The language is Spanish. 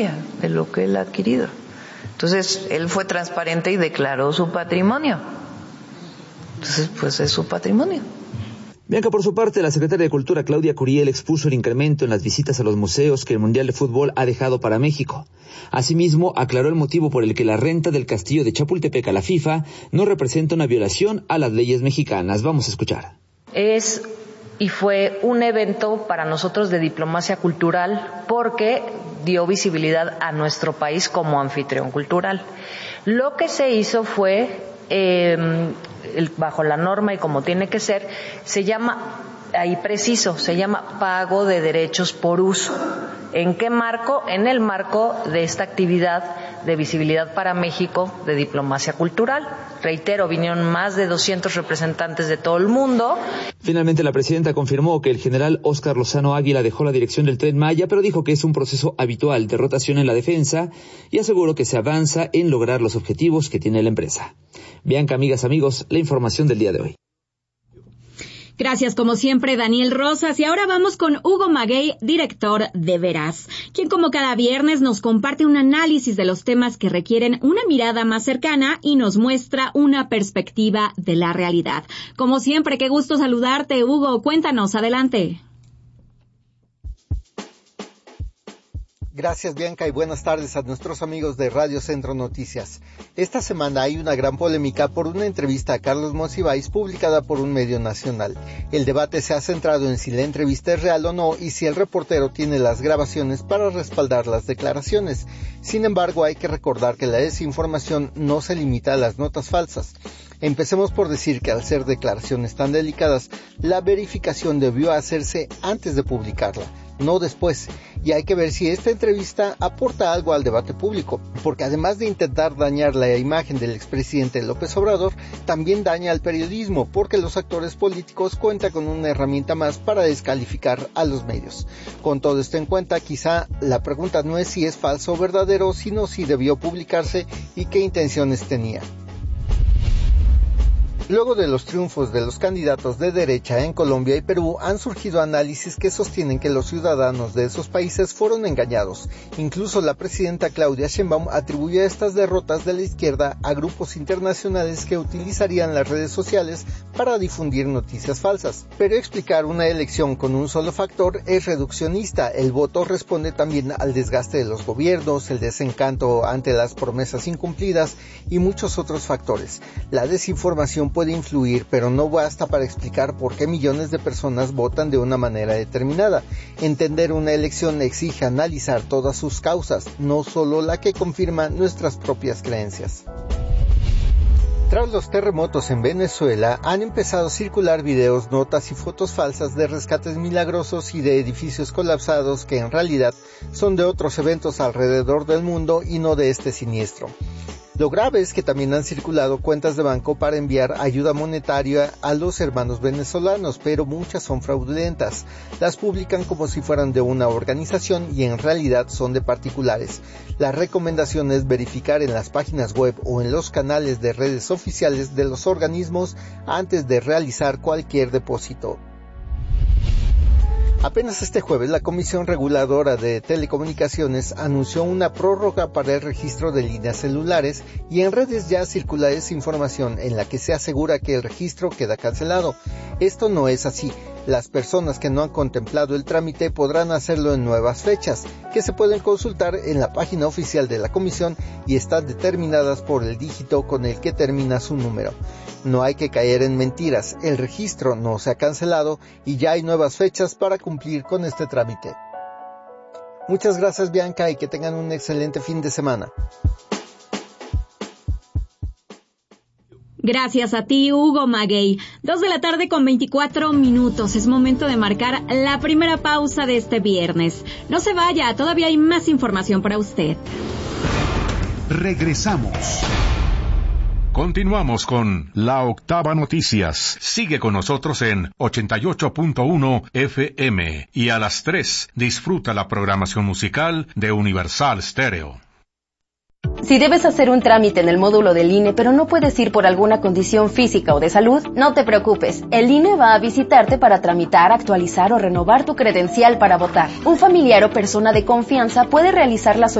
memoria de lo que él ha adquirido. Entonces, él fue transparente y declaró su patrimonio. Entonces, pues es su patrimonio. Bianca, por su parte, la secretaria de Cultura, Claudia Curiel, expuso el incremento en las visitas a los museos que el Mundial de Fútbol ha dejado para México. Asimismo, aclaró el motivo por el que la renta del castillo de Chapultepec a la FIFA no representa una violación a las leyes mexicanas. Vamos a escuchar. Es y fue un evento para nosotros de diplomacia cultural porque dio visibilidad a nuestro país como anfitrión cultural. Lo que se hizo fue, bajo la norma y como tiene que ser, se llama, ahí preciso, se llama pago de derechos por uso. ¿En qué marco? En el marco de esta actividad de visibilidad para México de diplomacia cultural. Reitero, vinieron más de 200 representantes de todo el mundo. Finalmente, la presidenta confirmó que el general Óscar Lozano Águila dejó la dirección del Tren Maya, pero dijo que es un proceso habitual de rotación en la defensa y aseguró que se avanza en lograr los objetivos que tiene la empresa. Bianca, amigas, amigos, la información del día de hoy. Gracias, como siempre, Daniel Rosas. Y ahora vamos con Hugo Maguey, director de Veraz, quien como cada viernes nos comparte un análisis de los temas que requieren una mirada más cercana y nos muestra una perspectiva de la realidad. Como siempre, qué gusto saludarte, Hugo. Cuéntanos, adelante. Gracias, Bianca, y buenas tardes a nuestros amigos de Radio Centro Noticias. Esta semana hay una gran polémica por una entrevista a Carlos Monsiváis publicada por un medio nacional. El debate se ha centrado en si la entrevista es real o no y si el reportero tiene las grabaciones para respaldar las declaraciones. Sin embargo, hay que recordar que la desinformación no se limita a las notas falsas. Empecemos por decir que al ser declaraciones tan delicadas, la verificación debió hacerse antes de publicarla, no después, y hay que ver si esta entrevista aporta algo al debate público, porque además de intentar dañar la imagen del expresidente López Obrador, también daña al periodismo, porque los actores políticos cuentan con una herramienta más para descalificar a los medios. Con todo esto en cuenta, quizá la pregunta no es si es falso o verdadero, sino si debió publicarse y qué intenciones tenía. Luego de los triunfos de los candidatos de derecha en Colombia y Perú, han surgido análisis que sostienen que los ciudadanos de esos países fueron engañados. Incluso la presidenta Claudia Sheinbaum atribuyó estas derrotas de la izquierda a grupos internacionales que utilizarían las redes sociales para difundir noticias falsas. Pero explicar una elección con un solo factor es reduccionista. El voto responde también al desgaste de los gobiernos, el desencanto ante las promesas incumplidas y muchos otros factores. La desinformación puede influir, pero no basta para explicar por qué millones de personas votan de una manera determinada. Entender una elección exige analizar todas sus causas, no solo la que confirma nuestras propias creencias. Tras los terremotos en Venezuela, han empezado a circular videos, notas y fotos falsas de rescates milagrosos y de edificios colapsados que en realidad son de otros eventos alrededor del mundo y no de este siniestro. Lo grave es que también han circulado cuentas de banco para enviar ayuda monetaria a los hermanos venezolanos, pero muchas son fraudulentas. Las publican como si fueran de una organización y en realidad son de particulares. La recomendación es verificar en las páginas web o en los canales de redes oficiales de los organismos antes de realizar cualquier depósito. Apenas este jueves, la Comisión Reguladora de Telecomunicaciones anunció una prórroga para el registro de líneas celulares y en redes ya circula desinformación en la que se asegura que el registro queda cancelado. Esto no es así. Las personas que no han contemplado el trámite podrán hacerlo en nuevas fechas, que se pueden consultar en la página oficial de la Comisión y están determinadas por el dígito con el que termina su número. No hay que caer en mentiras, el registro no se ha cancelado y ya hay nuevas fechas para cumplir con este trámite. Muchas gracias, Bianca, y que tengan un excelente fin de semana. Gracias a ti, Hugo Maguey. 2:24 p.m. Es momento de marcar la primera pausa de este viernes. No se vaya, todavía hay más información para usted. Regresamos. Continuamos con La Octava Noticias. Sigue con nosotros en 88.1 FM y a las 3 disfruta la programación musical de Universal Stereo. Si debes hacer un trámite en el módulo del INE, pero no puedes ir por alguna condición física o de salud, no te preocupes. El INE va a visitarte para tramitar, actualizar o renovar tu credencial para votar. Un familiar o persona de confianza puede realizar la solicitud